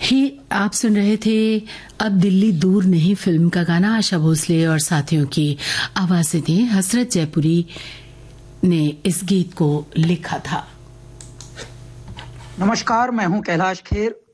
आप सुन रहे थे अब दिल्ली दूर नहीं फिल्म का गाना। आशा भोसले और साथियों की आवाजें थी। हसरत जयपुरी ने इस गीत को लिखा था। नमस्कार, मैं हूं कैलाश खेर